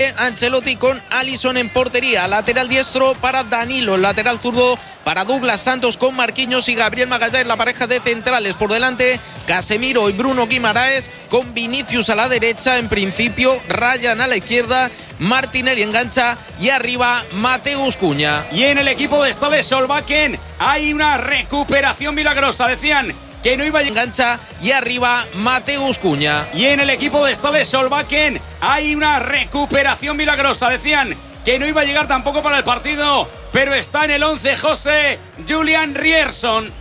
Ancelotti con Alisson en portería, lateral diestro para Danilo, lateral zurdo para Douglas Santos con Marquinhos y Gabriel Magalhães, la pareja de centrales. Por delante Casemiro y Bruno Guimaraes con Vinicius a la derecha, en principio Ryan a la izquierda, Martinelli engancha y arriba Mateus Cunha. Y en el equipo de Ståle Solbakken hay una recuperación milagrosa, decían que no iba a engancha y arriba Mateus Cunha. Y en el equipo de Ståle Solbakken hay una recuperación milagrosa, decían que no iba a llegar tampoco para el partido, pero está en el 11 José Julian Ryerson.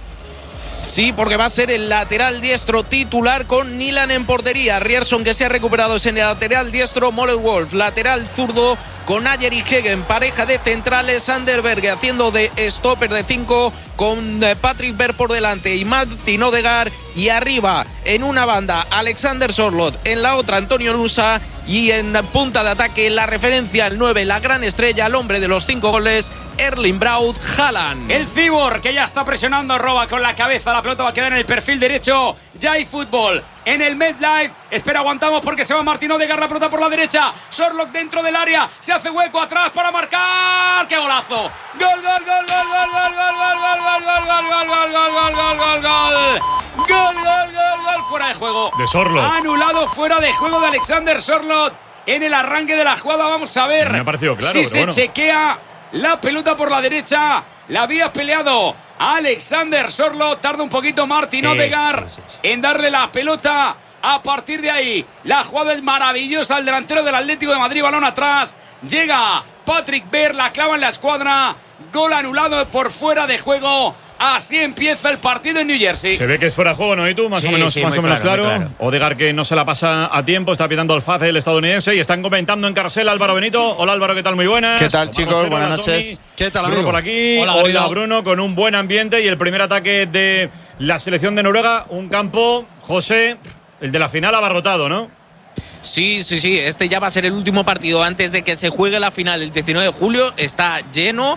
Sí, porque va a ser el lateral diestro titular con Nilan en portería. Ryerson, que se ha recuperado, es en el lateral diestro. Moller Wolf, lateral zurdo con Ayer y Hegen, pareja de centrales. Sander Berge haciendo de stopper de 5 con Patrick Berg por delante y Martin Odegaard. Y arriba, en una banda, Alexander Sørloth, en la otra Antonio Nusa. Y en punta de ataque, la referencia, el 9, la gran estrella, el hombre de los 5 goles, Erling Braut Haaland. El Cibor, que ya está presionando, roba con la cabeza, la pelota va a quedar en el perfil derecho. Ya hay fútbol en el MetLife. Espera, aguantamos porque se va Martin Odegaard, la pelota por la derecha. Sørloth dentro del área, se hace hueco atrás para marcar. ¡Qué golazo! ¡Gol, gol, gol, gol, gol, gol, gol, gol, gol, gol, gol, gol, gol, gol, gol, gol, gol! Gol, gol, gol, gol, fuera de juego. De Sørloth. Anulado, fuera de juego de Alexander Sørloth en el arranque de la jugada. Vamos a ver. Me ha parecido claro, si se chequea la pelota por la derecha. La había peleado Alexander Sørloth. Tarda un poquito Martin Odegaard en darle la pelota. A partir de ahí, la jugada es maravillosa. El delantero del Atlético de Madrid, balón atrás. Llega Patrick Berg, la clava en la escuadra. Gol anulado por fuera de juego. Así empieza el partido en New Jersey. Se ve que es fuera de juego, ¿no? ¿Y tú? Más o menos claro. Odegaard, que no se la pasa a tiempo, está pitando el FAZ, el estadounidense, y están comentando en carrusel Álvaro Benito. Hola Álvaro, ¿qué tal? Muy buenas. ¿Qué tal, chicos? Buenas noches. ¿Qué tal, amigo? Bruno por aquí. Hola Bruno, con un buen ambiente y el primer ataque de la selección de Noruega. Un campo, José, el de la final abarrotado, ¿no? Sí, este ya va a ser el último partido antes de que se juegue la final el 19 de julio. Está lleno,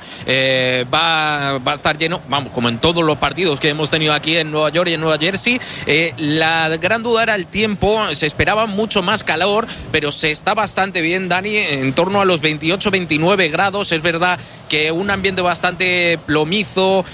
va a estar lleno, vamos, como en todos los partidos que hemos tenido aquí en Nueva York y en Nueva Jersey. La gran duda era el tiempo, se esperaba mucho más calor, pero se está bastante bien, Dani, en torno a los 28-29 grados. Es verdad que un ambiente bastante plomizo,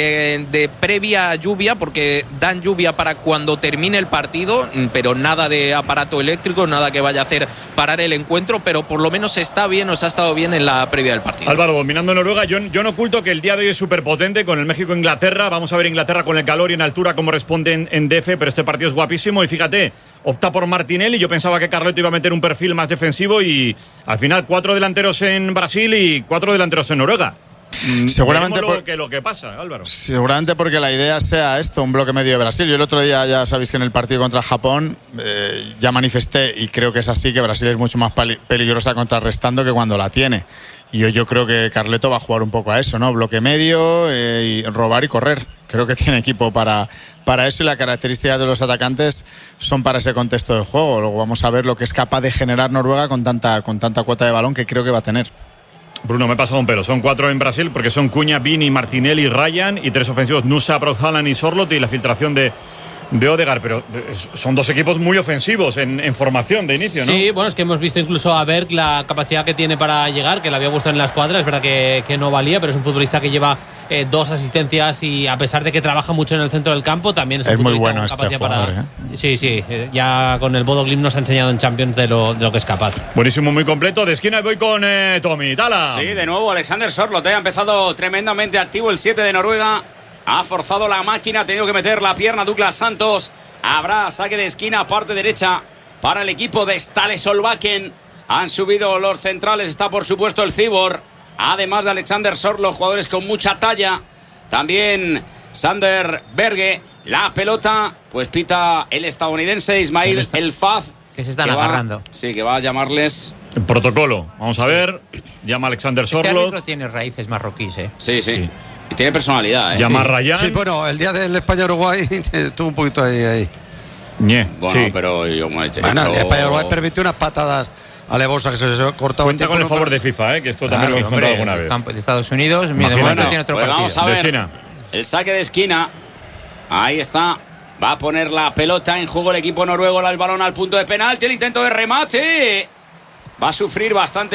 de previa lluvia, porque dan lluvia para cuando termine el partido, pero nada de aparato eléctrico, nada que vaya a hacer parar el encuentro, pero por lo menos está bien, nos ha estado bien en la previa del partido. Álvaro, dominando Noruega, yo no oculto que el día de hoy es súper potente con el México-Inglaterra. Vamos a ver Inglaterra con el calor y en altura cómo responden en DF, pero este partido es guapísimo y fíjate, opta por Martinelli. Yo pensaba que Carleto iba a meter un perfil más defensivo y al final 4 delanteros en Brasil y 4 delanteros en Noruega. Seguramente lo que pasa, Álvaro. Seguramente porque la idea sea esto, un bloque medio de Brasil. Yo el otro día, ya sabéis que en el partido contra Japón ya manifesté, y creo que es así, que Brasil es mucho más peligrosa contrarrestando que cuando la tiene. Y yo creo que Carleto va a jugar un poco a eso, ¿no? Bloque medio, y robar y correr. Creo que tiene equipo para eso, y las características de los atacantes son para ese contexto de juego. Luego vamos a ver lo que es capaz de generar Noruega con tanta cuota de balón que creo que va a tener. Bruno, me he pasado un pelo. Son 4 en Brasil porque son Cunha, Vini, Martinelli, Ryan, y 3 ofensivos, Nusa, Braut Haaland y Sørloth, y la filtración de Odegaard. Pero son 2 equipos muy ofensivos en formación de inicio, ¿no? Sí, bueno, es que hemos visto incluso a Berg la capacidad que tiene para llegar, que le había gustado en la escuadra. Es verdad que no valía, pero es un futbolista que lleva 2 asistencias, y a pesar de que trabaja mucho en el centro del campo, también es muy bueno este jugador, Sí, ya con el Bodo Glimt nos ha enseñado en Champions de lo que es capaz. Buenísimo, muy completo. De esquina voy con Tommy Tala. Sí, de nuevo Alexander Sørloth ha empezado tremendamente activo, el 7 de Noruega. Ha forzado la máquina, ha tenido que meter la pierna Douglas Santos. Habrá saque de esquina, parte derecha para el equipo de Ståle Solbakken. Han subido los centrales, está por supuesto el Cibor, además de Alexander Sørloth, jugadores con mucha talla. También Sander Berge. La pelota, pues pita el estadounidense Ismail El Faz. Que se están agarrando. Sí, que va a llamarles. El protocolo. Vamos a ver. Llama Alexander Sørloth. Este árbitro tiene raíces marroquíes, ¿eh? Sí. Y tiene personalidad, ¿eh? Llama a Ryan. Sí, bueno, el día del España-Uruguay estuvo un poquito ahí. Bueno, sí. Pero yo el España-Uruguay permitió unas patadas alevosas que se cortaba. Cuenta con el favor de FIFA, que esto también lo hemos contado alguna vez. Campo de Estados Unidos, de momento tiene otro partido. Vamos a ver el saque de esquina. Ahí está. Va a poner la pelota en juego el equipo noruego, el balón al punto de penalti, el intento de remate. Va a sufrir bastante